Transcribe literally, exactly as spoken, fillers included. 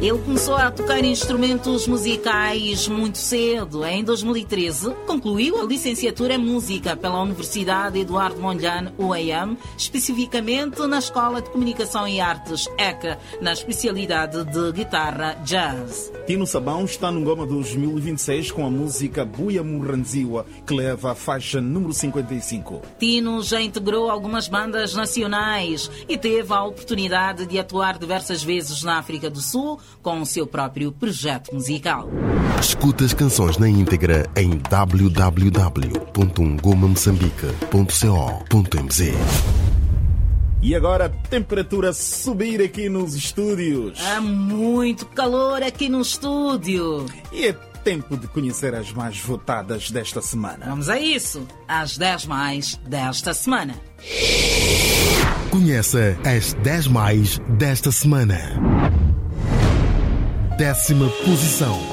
Ele começou a tocar instrumentos musicais muito cedo. Em dois mil e treze, concluiu a licenciatura em música pela Universidade Eduardo Mondlane, U E M, especificamente na Escola de Comunicação e Artes E C A, na especialidade de guitarra jazz. Tino Sabão está no Ngoma dois mil e vinte e seis com a música Buia Murranziwa, que leva a faixa número cinquenta e cinco. Tino já integrou algumas bandas nacionais e teve a oportunidade de atuar diversas vezes na África do Sul com o seu próprio projeto musical. Escuta as canções na íntegra em w w w ponto ngoma moçambique ponto co ponto m z. E agora, temperatura subir aqui nos estúdios. Há muito calor aqui no estúdio. E é tempo de conhecer as mais votadas desta semana. Vamos a isso, as dez mais desta semana. Conheça as dez mais desta semana. Décima posição.